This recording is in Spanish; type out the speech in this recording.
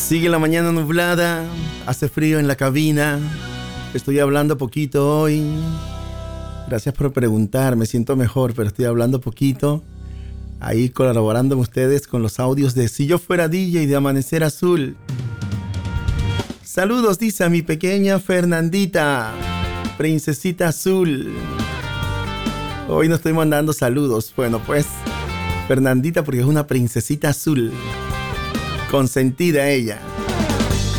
Sigue la mañana nublada, hace frío en la cabina. Estoy hablando poquito hoy. Gracias por preguntar, me siento mejor, pero estoy hablando poquito. Ahí colaborando con ustedes con los audios de Si Yo Fuera DJ de Amanecer Azul. Saludos, dice a mi pequeña Fernandita, princesita azul. Hoy no estoy mandando saludos. Bueno, pues, Fernandita porque es una princesita azul. Consentida ella.